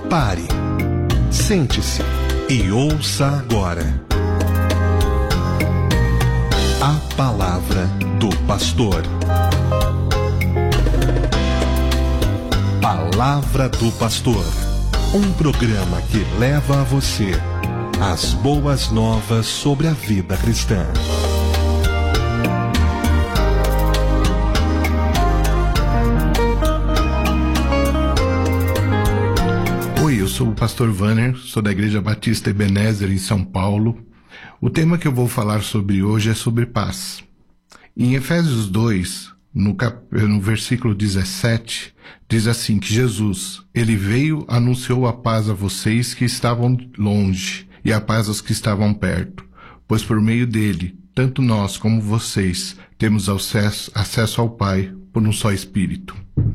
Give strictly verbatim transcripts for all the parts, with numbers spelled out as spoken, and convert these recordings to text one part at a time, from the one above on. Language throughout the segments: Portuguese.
Pare, sente-se e ouça agora a palavra do pastor. Palavra do Pastor, um programa que leva a você as boas novas sobre a vida cristã. Oi, eu sou o pastor Vanner, sou da Igreja Batista Ebenezer em São Paulo. O tema que eu vou falar sobre hoje é sobre paz. Em Efésios dois, no, cap... no versículo dezessete, diz assim que Jesus, ele veio, anunciou a paz a vocês que estavam longe e a paz aos que estavam perto, pois por meio dele, tanto nós como vocês, temos acesso, acesso ao Pai por um só Espírito.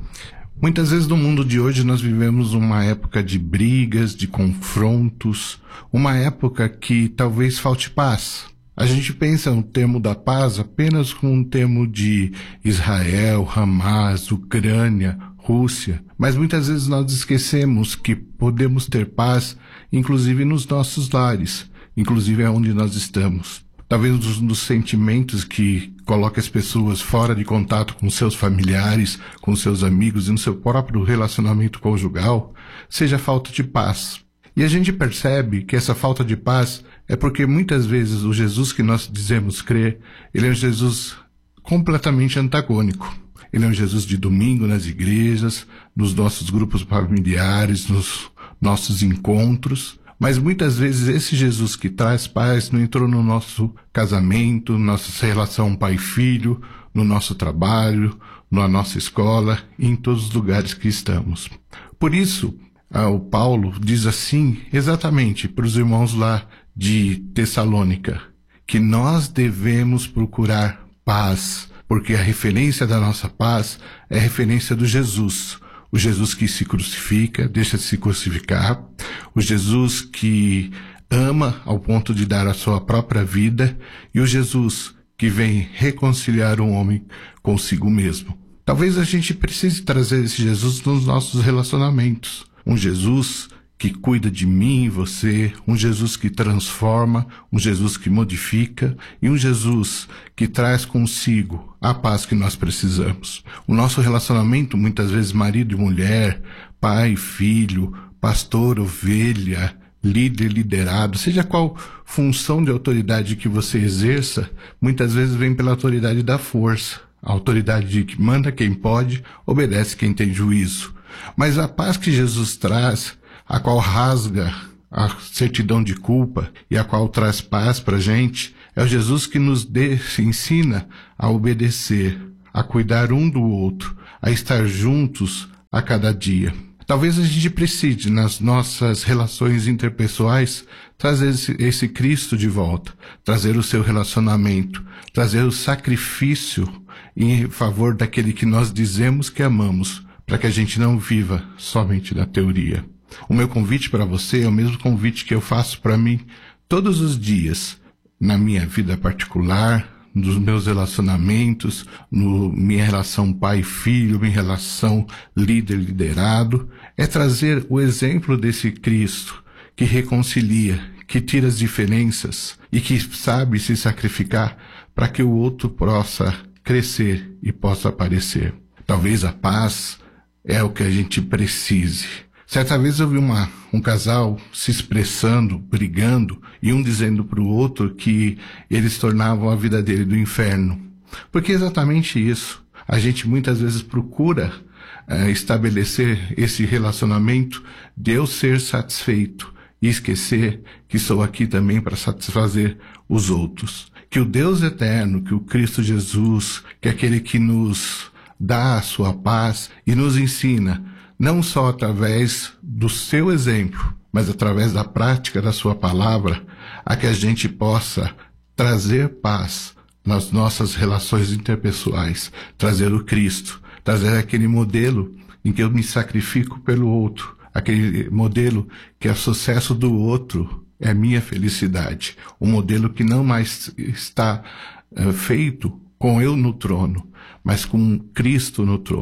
Muitas vezes no mundo de hoje nós vivemos uma época de brigas, de confrontos, uma época que talvez falte paz. A gente pensa no termo da paz apenas como um termo de Israel, Hamas, Ucrânia, Rússia, mas muitas vezes nós esquecemos que podemos ter paz, inclusive nos nossos lares, inclusive onde nós estamos. Talvez um dos sentimentos que coloca as pessoas fora de contato com seus familiares, com seus amigos e no seu próprio relacionamento conjugal, seja a falta de paz. E a gente percebe que essa falta de paz é porque muitas vezes o Jesus que nós dizemos crer, ele é um Jesus completamente antagônico. Ele é um Jesus de domingo nas igrejas, nos nossos grupos familiares, nos nossos encontros. Mas muitas vezes esse Jesus que traz paz não entrou no nosso casamento, nossa relação pai-filho, no nosso trabalho, na nossa escola e em todos os lugares que estamos. Por isso, o Paulo diz assim exatamente para os irmãos lá de Tessalônica, que nós devemos procurar paz, porque a referência da nossa paz é a referência do Jesus. O Jesus que se crucifica, deixa de se crucificar, o Jesus que ama ao ponto de dar a sua própria vida, e o Jesus que vem reconciliar o homem consigo mesmo. Talvez a gente precise trazer esse Jesus nos nossos relacionamentos. Um Jesus que cuida de mim e você, um Jesus que transforma, um Jesus que modifica e um Jesus que traz consigo a paz que nós precisamos. O nosso relacionamento, muitas vezes marido e mulher, pai, filho, pastor, ovelha, líder, liderado, seja qual função de autoridade que você exerça, muitas vezes vem pela autoridade da força. A autoridade de que manda quem pode, obedece quem tem juízo. Mas a paz que Jesus traz, a qual rasga a certidão de culpa e a qual traz paz para a gente, é o Jesus que nos dê, ensina a obedecer, a cuidar um do outro, a estar juntos a cada dia. Talvez a gente precise, nas nossas relações interpessoais, trazer esse, esse Cristo de volta, trazer o seu relacionamento, trazer o sacrifício em favor daquele que nós dizemos que amamos, para que a gente não viva somente na teoria. O meu convite para você é o mesmo convite que eu faço para mim todos os dias, na minha vida particular, nos meus relacionamentos, no minha relação pai-filho, minha relação líder-liderado, é trazer o exemplo desse Cristo que reconcilia, que tira as diferenças e que sabe se sacrificar para que o outro possa crescer e possa aparecer. Talvez a paz é o que a gente precise. Certa vez eu vi uma, um casal se expressando, brigando, e um dizendo para o outro que eles tornavam a vida dele do inferno. Porque é exatamente isso. A gente muitas vezes procura uh, estabelecer esse relacionamento de eu ser satisfeito e esquecer que sou aqui também para satisfazer os outros. Que o Deus eterno, que o Cristo Jesus, que é aquele que nos dá a sua paz e nos ensina, não só através do seu exemplo, mas através da prática da sua palavra, a que a gente possa trazer paz nas nossas relações interpessoais, trazer o Cristo, trazer aquele modelo em que eu me sacrifico pelo outro, aquele modelo que é o sucesso do outro é minha felicidade, um modelo que não mais está uh, feito com eu no trono, mas com Cristo no trono.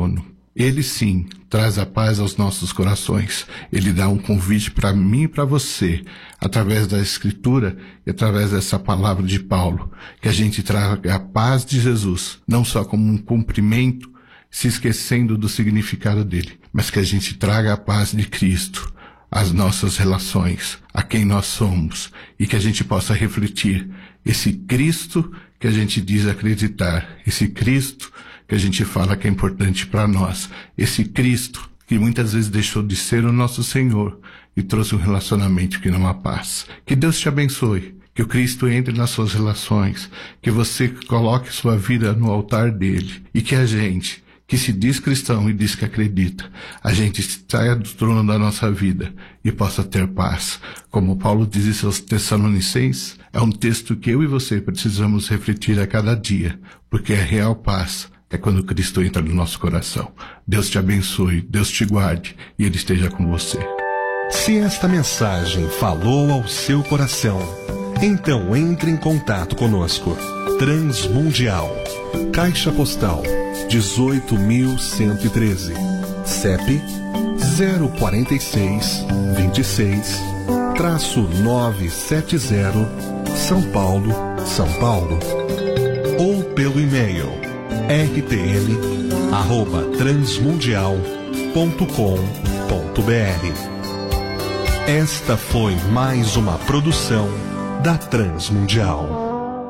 Ele sim traz a paz aos nossos corações. Ele dá um convite para mim e para você, através da Escritura e através dessa palavra de Paulo, que a gente traga a paz de Jesus, não só como um cumprimento, se esquecendo do significado dele, mas que a gente traga a paz de Cristo às nossas relações, a quem nós somos, e que a gente possa refletir esse Cristo que a gente diz acreditar, esse Cristo que a gente fala que é importante para nós, esse Cristo que muitas vezes deixou de ser o nosso Senhor e trouxe um relacionamento que não há paz. Que Deus te abençoe, que o Cristo entre nas suas relações, que você coloque sua vida no altar dele e que a gente, que se diz cristão e diz que acredita, a gente saia do trono da nossa vida e possa ter paz. Como Paulo diz em seus Tessalonicenses, é um texto que eu e você precisamos refletir a cada dia, porque a real paz é quando Cristo entra no nosso coração. Deus te abençoe, Deus te guarde e Ele esteja com você. Se esta mensagem falou ao seu coração, então entre em contato conosco. Transmundial, Caixa Postal dezoito mil cento e treze, C E P zero quatro seis, dois seis, novecentos e setenta, São Paulo, São Paulo. Ou pelo e-mail r t m arroba transmundial ponto com ponto b r. Esta foi mais uma produção da Transmundial.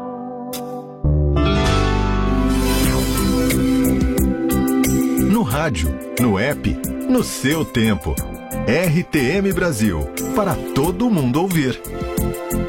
No rádio, no app, no seu tempo. R T M Brasil, para todo mundo ouvir.